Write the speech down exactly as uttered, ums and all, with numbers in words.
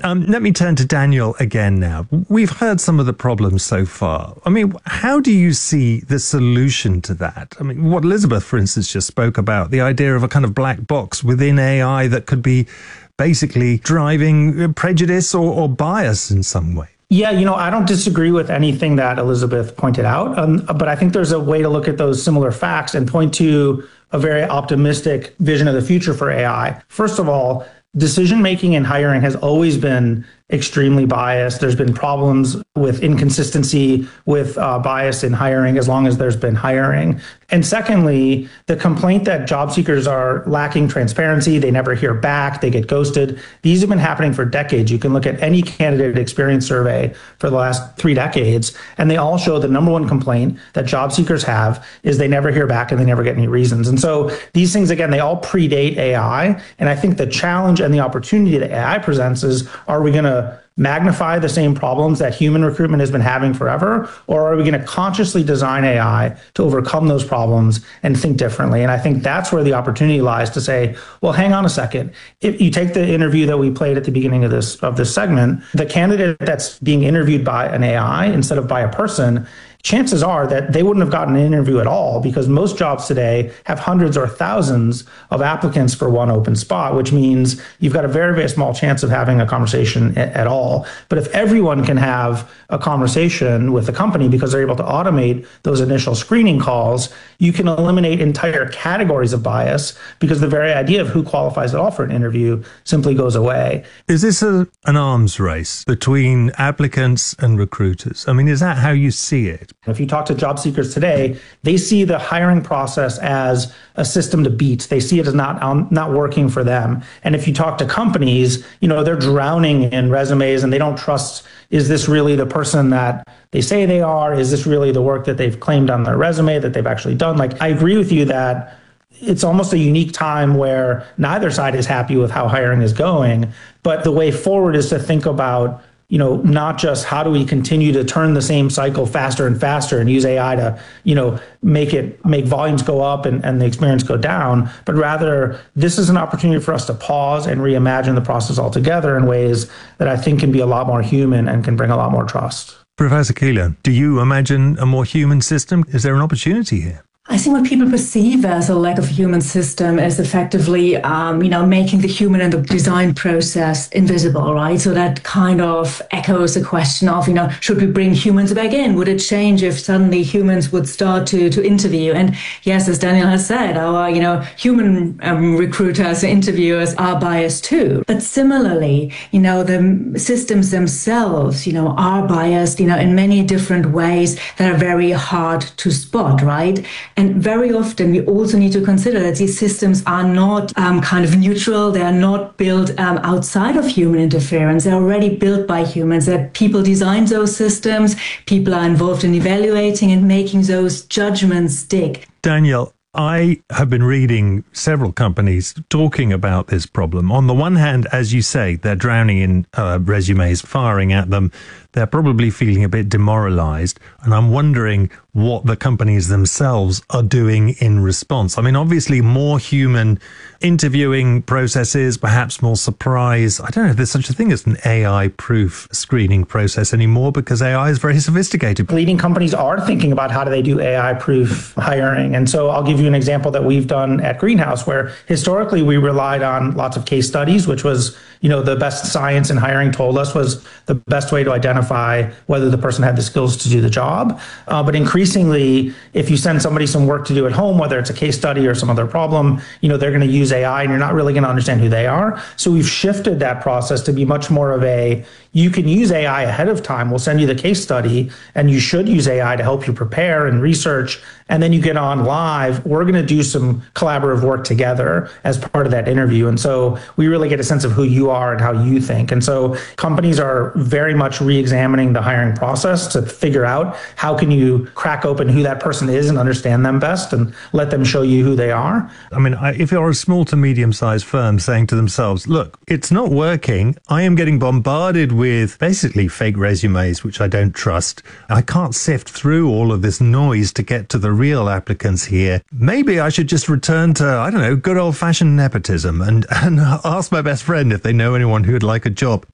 Um, let me turn to Daniel again now. We've heard some of the problems so far. I mean, how do you see the solution to that? I mean, what Elizabeth, for instance, just spoke about, the idea of a kind of black box within A I that could be basically driving prejudice or, or bias in some way. Yeah, you know, I don't disagree with anything that Elizabeth pointed out, um, but I think there's a way to look at those similar facts and point to a very optimistic vision of the future for A I. First of all, decision-making in hiring has always been extremely biased. There's been problems with inconsistency, with uh, bias in hiring as long as there's been hiring. And secondly, the complaint that job seekers are lacking transparency, they never hear back, they get ghosted. These have been happening for decades. You can look at any candidate experience survey for the last three decades, and they all show the number one complaint that job seekers have is they never hear back and they never get any reasons. And so these things, again, they all predate A I. And I think the challenge and the opportunity that A I presents is, are we going to magnify the same problems that human recruitment has been having forever? Or are we going to consciously design A I to overcome those problems and think differently? And I think that's where the opportunity lies to say, well, hang on a second. If you take the interview that we played at the beginning of this, of this segment, the candidate that's being interviewed by an A I instead of by a person, chances are that they wouldn't have gotten an interview at all, because most jobs today have hundreds or thousands of applicants for one open spot, which means you've got a very, very small chance of having a conversation at all. But if everyone can have a conversation with the company because they're able to automate those initial screening calls, you can eliminate entire categories of bias, because the very idea of who qualifies at all for an interview simply goes away. Is this a, an arms race between applicants and recruiters? I mean, is that how you see it? If you talk to job seekers today, they see the hiring process as a system to beat. They see it as not um, not working for them. And if you talk to companies, you know, they're drowning in resumes and they don't trust, is this really the person that they say they are? Is this really the work that they've claimed on their resume that they've actually done? Like, I agree with you that it's almost a unique time where neither side is happy with how hiring is going. But the way forward is to think about, you know, not just how do we continue to turn the same cycle faster and faster and use A I to, you know, make it, make volumes go up and, and the experience go down, but rather this is an opportunity for us to pause and reimagine the process altogether in ways that I think can be a lot more human and can bring a lot more trust. Professor Keeler, do you imagine a more human system? Is there an opportunity here? I think what people perceive as a lack of human system is effectively, um, you know, making the human and the design process invisible, right? So that kind of echoes the question of, you know, should we bring humans back in? Would it change if suddenly humans would start to, to interview? And yes, as Daniel has said, our, you know, human um, recruiters, interviewers are biased too. But similarly, you know, the systems themselves, you know, are biased, you know, in many different ways that are very hard to spot, right? And very often we also need to consider that these systems are not um, kind of neutral. They are not built um, outside of human interference. They're already built by humans. That people design those systems. People are involved in evaluating and making those judgments stick. Daniel, I have been reading several companies talking about this problem. On the one hand, as you say, they're drowning in uh, resumes, firing at them. They're probably feeling a bit demoralized. And I'm wondering what the companies themselves are doing in response. I mean, obviously more human interviewing processes, perhaps more surprise. I don't know if there's such a thing as an A I-proof screening process anymore, because A I is very sophisticated. Leading companies are thinking about how do they do A I-proof hiring. And so I'll give you an example that we've done at Greenhouse, where historically we relied on lots of case studies, which was, you know, the best science in hiring told us was the best way to identify whether the person had the skills to do the job. Uh, but increasingly, if you send somebody some work to do at home, whether it's a case study or some other problem, you know, they're going to use A I and you're not really going to understand who they are. So we've shifted that process to be much more of a, you can use A I ahead of time. We'll send you the case study and you should use A I to help you prepare and research. And then you get on live. We're going to do some collaborative work together as part of that interview. And so we really get a sense of who you are and how you think. And so companies are very much re-examining the hiring process to figure out how can you crack open who that person is and understand them best and let them show you who they are. I mean, if you're a small to medium-sized firm saying to themselves, look, it's not working. I am getting bombarded with basically fake resumes, which I don't trust. I can't sift through all of this noise to get to the real applicants here. Maybe I should just return to, I don't know, good old-fashioned nepotism and, and ask my best friend if they know anyone who would like a job.